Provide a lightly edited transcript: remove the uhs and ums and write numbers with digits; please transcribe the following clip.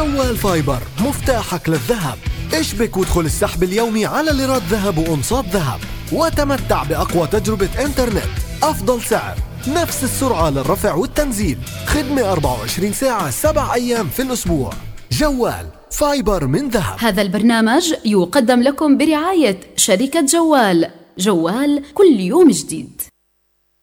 جوال فايبر مفتاحك للذهب. اشبك وادخل السحب اليومي على ليرات ذهب وأنصات ذهب، وتمتع بأقوى تجربة إنترنت، أفضل سعر، نفس السرعة للرفع والتنزيل، خدمة 24 ساعة 7 أيام في الأسبوع. جوال فايبر من ذهب. هذا البرنامج يقدم لكم برعاية شركة جوال. جوال كل يوم جديد.